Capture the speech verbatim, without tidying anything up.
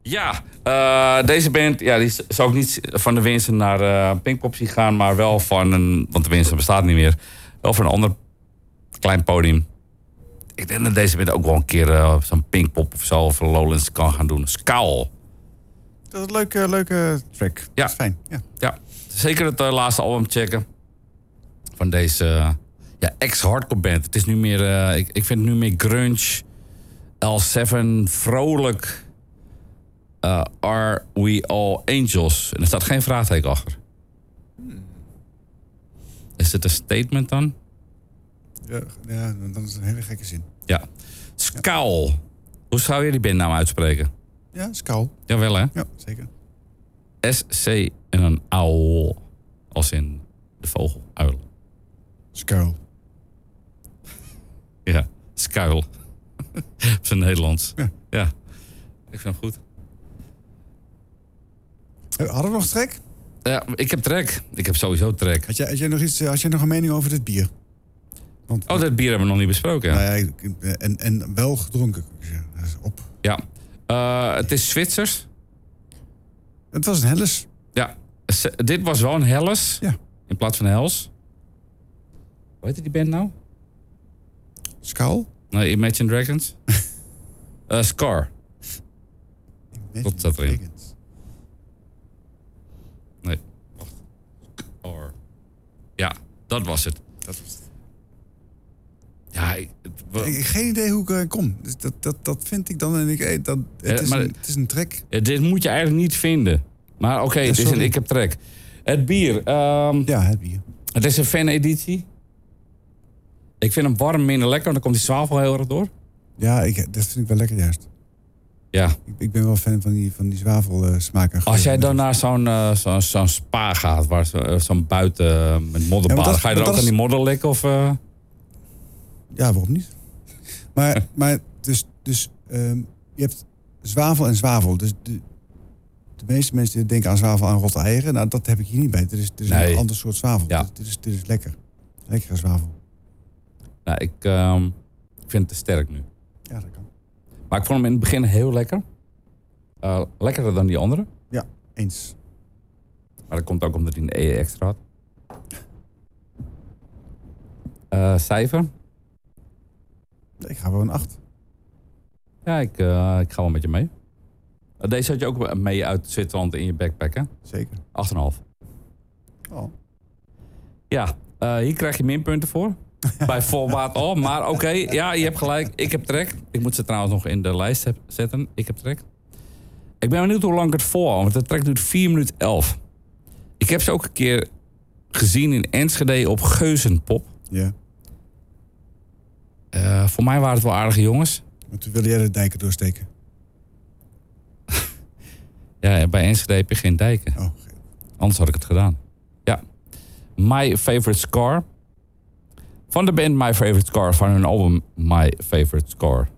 Ja, uh, deze band ja, die zou ik niet van de Winston naar uh, Pinkpop zien gaan, maar wel van een, want de Winston bestaat niet meer, wel van een ander klein podium. Ik denk dat deze band ook wel een keer uh, zo'n Pinkpop of zo of Lowlands kan gaan doen. Scowl. Dat is een leuke, leuke track. Ja. Dat is fijn. Ja, ja. Zeker het uh, laatste album checken van deze uh, ja, ex-hardcore band. Het is nu meer, uh, ik, ik vind het nu meer grunge, L zeven, vrolijk. Uh, Are We All Angels? En er staat geen vraagteken achter. Hmm. Is dit een statement dan? Ja, ja, dan is het een hele gekke zin. Ja. Scowl. Ja. Hoe zou je die bandnaam uitspreken? Ja, Scowl. Jawel, hè? Ja, zeker. S C en een uil. Als in de vogel, uil. Scowl. Ja, skuil. Op zijn Nederlands. Ja. Ja. Ik vind hem goed. Hadden we nog trek? Ja, ik heb trek. Ik heb sowieso trek. Had jij, had jij nog iets? Had jij nog een mening over dit bier? Want, oh, dit bier hebben we nog niet besproken. Ja. Nou ja, en, en wel gedronken. Op. Ja. Uh, het is Zwitsers. Het was een Helles. Ja. Dit was wel een Helles. Ja. In plaats van Hels. Hoe heet die band nou? Skull? Nee, Imagine Dragons. uh, Scar. Wat zat erin? Dragons. Nee, wacht. Scar. Ja, dat was het. Dat was het. Ja, ik, ik, ik heb geen idee hoe ik uh, kom. Dus dat, dat, dat vind ik dan. En ik, hey, dat, het, ja, is maar, een, het is een trek. Ja, dit moet je eigenlijk niet vinden. Maar oké, okay, ja, ik heb trek. Het bier. Um, ja, het bier. Het is een fan-editie. Ik vind hem warm minder lekker, want dan komt die zwavel heel erg door. Ja, ik, dat vind ik wel lekker juist. Ja. Ik, ik ben wel fan van die, van die zwavel uh, smaken. Als jij dan naar zo'n uh, zo, zo'n spa gaat, waar zo, uh, zo'n buiten uh, met modderbaden, ja, ga je dan ook is... aan die modder likken? Of, uh... Ja, waarom niet? Maar, maar dus, dus um, je hebt zwavel en zwavel. Dus de, de meeste mensen denken aan zwavel aan rotte eieren. Nou, dat heb ik hier niet bij. Het is, het is nee. een ander soort zwavel. Ja. Dit, dit, is, dit is lekker. Lekkere zwavel. Nou, ik, um, ik vind het te sterk nu. Ja, dat kan. Maar ik vond hem in het begin heel lekker. Uh, lekkerder dan die andere. Ja, eens. Maar dat komt ook omdat hij een E extra had. Uh, cijfer? Ik ga wel een acht. Ja, ik, uh, ik ga wel met je mee. Uh, deze had je ook mee uit Zwitserland in je backpack, hè? Zeker. acht komma vijf. Oh. Ja, uh, hier krijg je minpunten voor. Bij voorbaat al. Maar oké, okay, ja, je hebt gelijk. Ik heb trek. Ik moet ze trouwens nog in de lijst zetten. Ik heb trek. Ik ben benieuwd hoe lang ik het volhoud. Want de trek duurt vier minuten elf. Ik heb ze ook een keer gezien in Enschede op Geuzenpop. Ja. Uh, voor mij waren het wel aardige jongens. Maar toen wilde jij de dijken doorsteken. Ja, bij Enschede heb je geen dijken. Oh, anders had ik het gedaan. Ja. My Favorite Scar. Van de band My Favorite Scar. Van hun album My Favorite Scar.